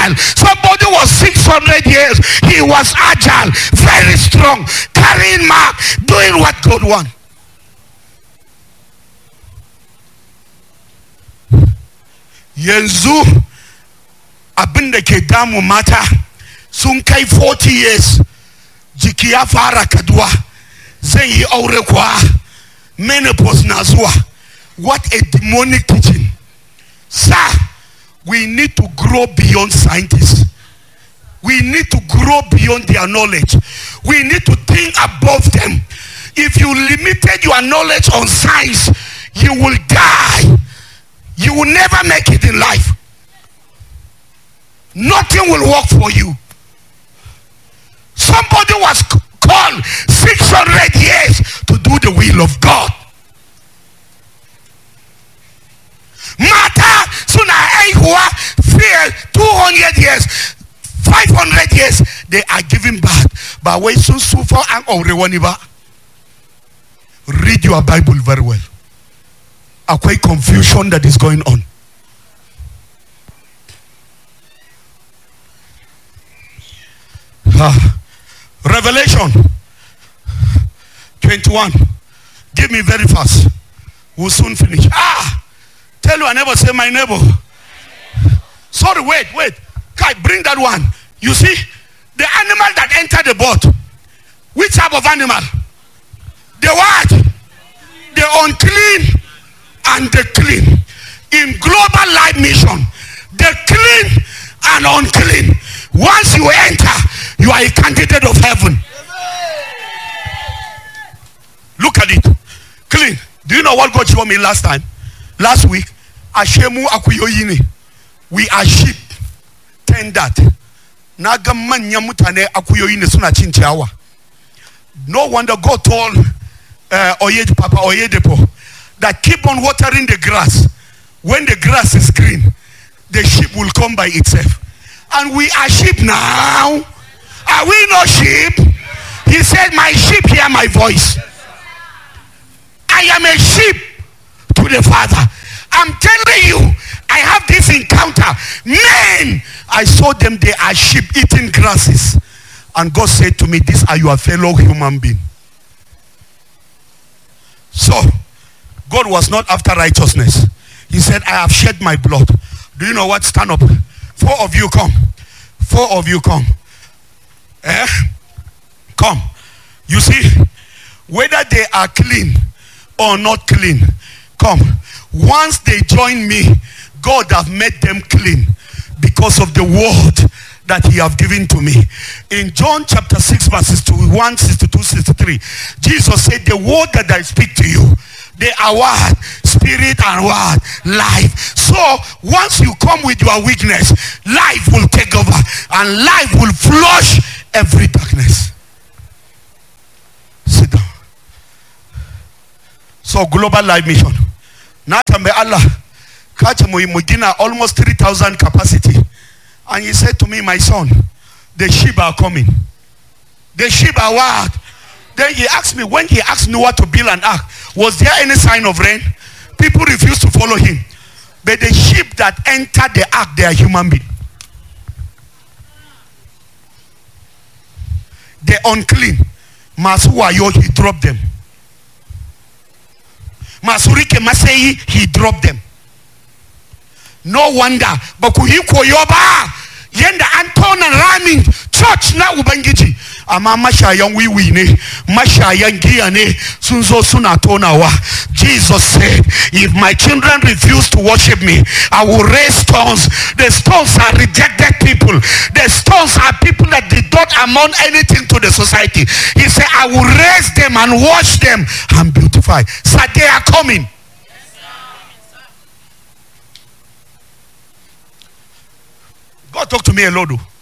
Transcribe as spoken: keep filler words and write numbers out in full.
agile. Somebody was six hundred years. He was agile, very strong, carrying mark, doing what God wants. Yanzu abinda ke damu mata sun kai forty years, jiki ya fara kaduwa, zan yi aure kuwa, menopause na zuwa. What a demonic teaching. Sir, we need to grow beyond scientists. We need to grow beyond their knowledge. We need to think above them. If you limited your knowledge on science, you will die. You will never make it in life. Nothing will work for you. Somebody was called six hundred years to do the will of God. Mata suna aihuwa two hundred years, five hundred years, they are giving birth. But when sun suffer and already read your Bible very well. A quite confusion that is going on. Ah, Revelation twenty-one. Give me very fast. We'll soon finish. Ah, tell your neighbor, say my neighbor. Sorry, wait, wait. Kai, bring that one. You see, the animal that entered the boat. Which type of animal? The what? The unclean and the clean. In global life mission, the clean and unclean. Once you enter, you are a candidate of heaven. Look at it. Clean. Do you know what God showed me last time? Last week. Ashemu akuyoyini. We are sheep. Ten that. Nagamanya mutane akuyoyini suna chinchiawa. No wonder God told uh, Oyed Papa Oyedepo that keep on watering the grass. When the grass is green, the sheep will come by itself. And we are sheep now. Are we not sheep? He said, my sheep hear my voice. I am a sheep to the Father. I'm telling you, I have this encounter. Men, I saw them, they are sheep eating grasses. And God said to me, these are your fellow human beings. So, God was not after righteousness. He said, I have shed my blood. Do you know what? Stand up. Four of you come. Four of you come. Eh? Come. You see, whether they are clean or not clean, come. Once they join me, God have made them clean because of the word that he have given to me. In John chapter six verses one, sixty-two, sixty-three, Jesus said, the word that I speak to you, they are what? Spirit and what? Life. So once you come with your weakness, life will take over and life will flush every darkness. Sit down. So global life mission. Natambe Allah kacha mugina almost three thousand capacity. And he said to me, my son, the sheep are coming. The sheep are what? Then he asked me, when he asked Noah to build an ark, was there any sign of rain? People refused to follow him. But the sheep that entered the ark, they are human beings. The unclean. Masuwayo, he dropped them. Masurike Maseyi, he dropped them. No wonder. Bakuhiko yoba. Yenda Anton and Ramin. Church na ubangiji. Ama mashayan wiwi ne. Mashayan gia ne. Sunzo sunatona wa. Jesus said, if my children refuse to worship me, I will raise stones. The stones are rejected people. The stones are people that did not amount anything to the society. He said, I will raise them and wash them and beautify. So they are coming. God talked to me a lot.